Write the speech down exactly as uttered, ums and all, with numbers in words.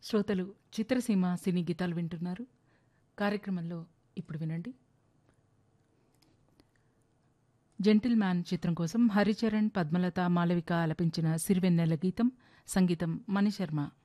శ్రోతలు చిత్రసీమ సినీ గీతాలు వింటున్నారు. కార్యక్రమంలో ఇప్పుడు వినండి. జెంటిల్ మ్యాన్ చిత్రం కోసం హరిచరణ్, పద్మలత, మాలవిక ఆలపించిన సిరివెన్నెల గీతం. సంగీతం మణిశర్మ.